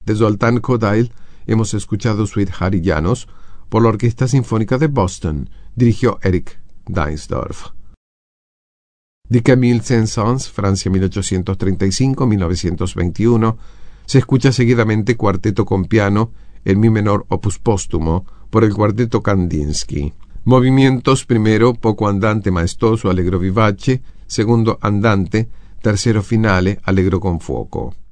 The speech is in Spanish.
De Zoltán Kodály hemos escuchado Suite Harry Janos por la Orquesta Sinfónica de Boston, dirigió Eric Deinsdorf. De Camille Saint-Saëns, Francia 1835-1921, se escucha seguidamente Cuarteto con piano en mi menor opus póstumo por el Cuarteto Kandinsky. Movimientos: primero, poco andante maestoso, allegro vivace; segundo, andante; tercero, finale, allegro con fuoco.